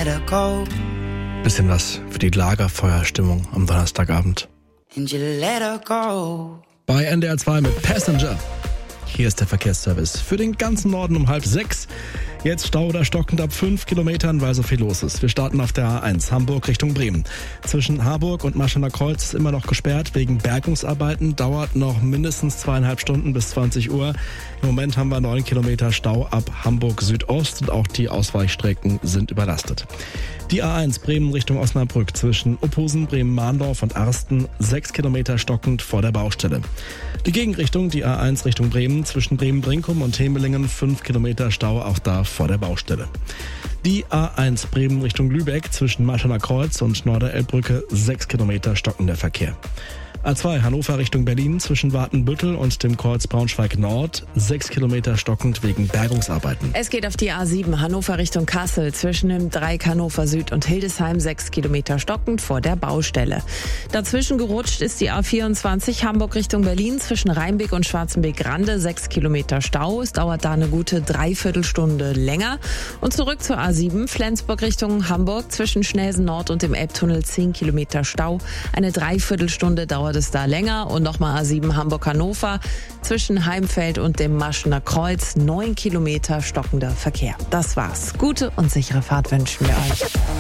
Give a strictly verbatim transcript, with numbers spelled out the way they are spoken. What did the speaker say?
let her go. Bisschen was für die Lagerfeuerstimmung am Donnerstagabend. And you let her go. Bei N D R zwei mit Passenger. Hier ist der Verkehrsservice für den ganzen Norden um halb sechs. Jetzt Stau oder stockend ab fünf Kilometern, weil so viel los ist. Wir starten auf der A eins, Hamburg Richtung Bremen. Zwischen Harburg und Maschener Kreuz ist immer noch gesperrt wegen Bergungsarbeiten. Dauert noch mindestens zweieinhalb Stunden bis zwanzig Uhr. Im Moment haben wir neun Kilometer Stau ab Hamburg Südost und auch die Ausweichstrecken sind überlastet. Die A eins Bremen Richtung Osnabrück zwischen Uphusen, Bremen-Mahndorf und Arsten sechs Kilometer stockend vor der Baustelle. Die Gegenrichtung, die A eins Richtung Bremen zwischen Bremen-Brinkum und Hemelingen fünf Kilometer Stau, auch da vor der Baustelle. Die A eins Bremen Richtung Lübeck zwischen Maschener Kreuz und Norderelbbrücke sechs Kilometer stockender Verkehr. A zwei Hannover Richtung Berlin zwischen Watenbüttel und dem Kreuz Braunschweig Nord sechs Kilometer stockend wegen Bergungsarbeiten. Es geht auf die A sieben Hannover Richtung Kassel zwischen dem Dreieck Hannover Süd und Hildesheim sechs Kilometer stockend vor der Baustelle. Dazwischen gerutscht ist die A vierundzwanzig Hamburg Richtung Berlin zwischen Rheinbeck und Schwarzenbeck-Rande sechs Kilometer Stau. Es dauert da eine gute Dreiviertelstunde länger. Und zurück zur A sieben Flensburg Richtung Hamburg zwischen Schnelsen Nord und dem Elbtunnel zehn Kilometer Stau. Eine Dreiviertelstunde dauert es da länger. Und nochmal A sieben Hamburg-Hannover zwischen Heimfeld und dem Maschener Kreuz neun Kilometer stockender Verkehr. Das war's. Gute und sichere Fahrt wünschen wir euch.